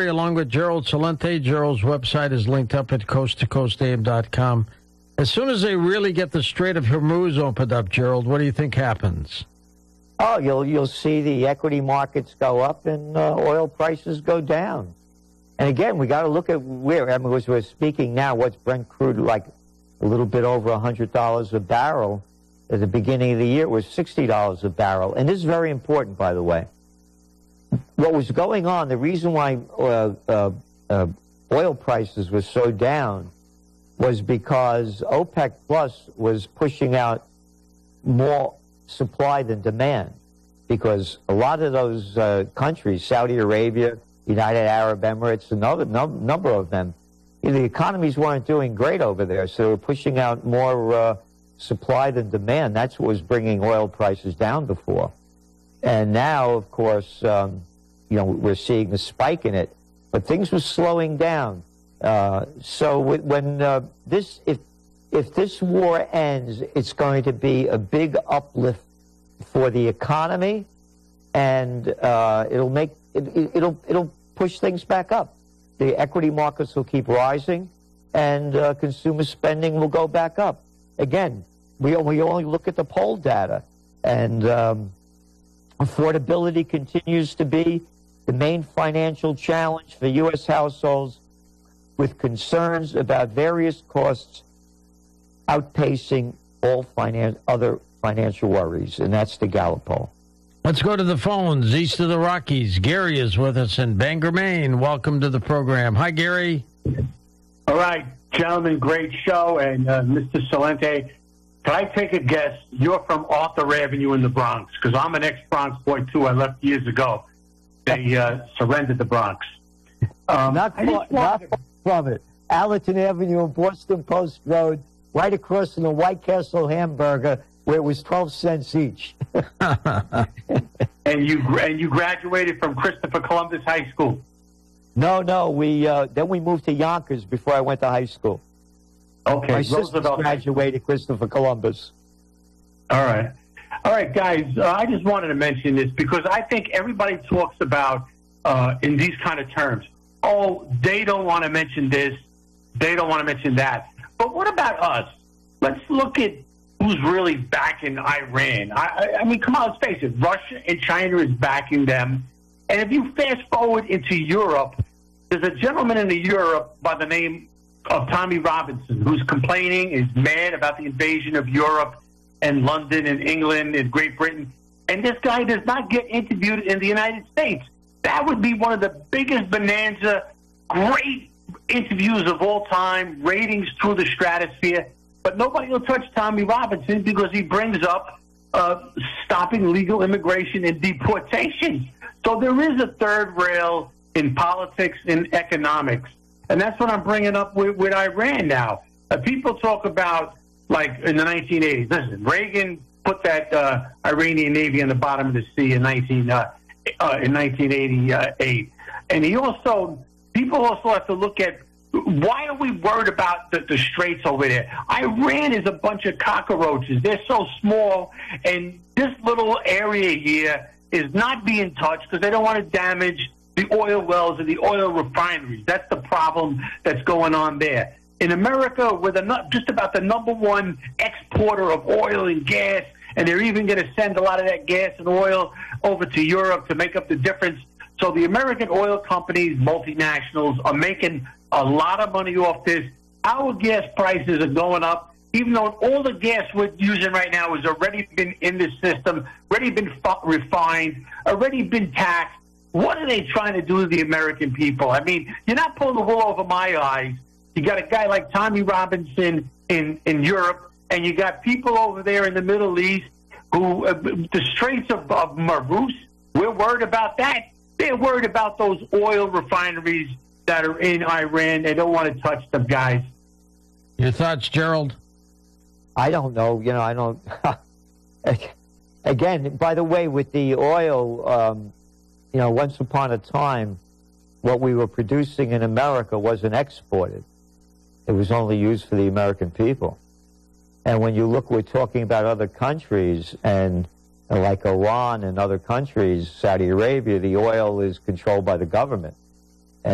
Gary, along with Gerald Celente. Gerald's website is linked up at coasttocoastam.com. As soon as they really get the Strait of Hormuz opened up, Gerald, what do you think happens? Oh, you'll see the equity markets go up and oil prices go down. And again, we got to look at where, I mean, as we're speaking now, what's Brent crude like a little bit over $100 a barrel. At the beginning of the year, it was $60 a barrel. And this is very important, by the way. What was going on, the reason why oil prices were so down was because OPEC Plus was pushing out more supply than demand, because a lot of those countries, Saudi Arabia, United Arab Emirates, another number of them, the economies weren't doing great over there, so they were pushing out more supply than demand. That's what was bringing oil prices down before. And now, of course, we're seeing a spike in it, but things were slowing down. So when if this war ends, it's going to be a big uplift for the economy, and it'll push things back up. The equity markets will keep rising, and consumer spending will go back up. Again, we only look at the poll data, and affordability continues to be the main financial challenge for U.S. households, with concerns about various costs outpacing all other financial worries, and that's the Gallup poll. Let's go to the phones east of the Rockies. Gary is with us in Bangor, Maine. Welcome to the program. Hi, Gary. All right, gentlemen, great show. And Mr. Celente, can I take a guess? You're from Arthur Avenue in the Bronx, because I'm an ex-Bronx boy, too. I left years ago. They surrendered the Bronx. Not far from it. Allerton Avenue and Boston Post Road, right across from the White Castle hamburger, where it was 12 cents each. And you graduated from Christopher Columbus High School? No. Then we moved to Yonkers before I went to high school. Okay. My sister graduated Christopher Columbus. All right, guys. I just wanted to mention this because I think everybody talks about in these kind of terms. Oh, they don't want to mention this. They don't want to mention that. But what about us? Let's look at who's really backing Iran. I mean, come on, let's face it. Russia and China is backing them. And if you fast forward into Europe, there's a gentleman in Europe by the name of Tommy Robinson who's complaining, is mad about the invasion of Europe and London and England and Great Britain. And this guy does not get interviewed in the United States. That would be one of the biggest bonanza, great interviews of all time, ratings through the stratosphere. But nobody will touch Tommy Robinson because he brings up stopping legal immigration and deportation. So there is a third rail in politics and economics. And that's what I'm bringing up with Iran now. People talk about, like, in the 1980s. Listen, Reagan put that Iranian Navy on the bottom of the sea in 1988. And people also have to look at, why are we worried about the straits over there? Iran is a bunch of cockroaches. They're so small, and this little area here is not being touched because they don't want to damage the oil wells and the oil refineries. That's the problem that's going on there. In America, we're just about the number one exporter of oil and gas, and they're even going to send a lot of that gas and oil over to Europe to make up the difference. So the American oil companies, multinationals, are making a lot of money off this. Our gas prices are going up, even though all the gas we're using right now has already been in the system, already been refined, already been taxed. What are they trying to do to the American people? I mean, you're not pulling the wool over my eyes. You got a guy like Tommy Robinson in Europe, and you got people over there in the Middle East who, the Straits of Hormuz, we're worried about that. They're worried about those oil refineries that are in Iran. They don't want to touch them, guys. Your thoughts, Gerald? I don't know. I don't. Again, by the way, with the oil, once upon a time, what we were producing in America wasn't exported. It was only used for the American people. And when you look, we're talking about other countries, and like Iran and other countries, Saudi Arabia, the oil is controlled by the government.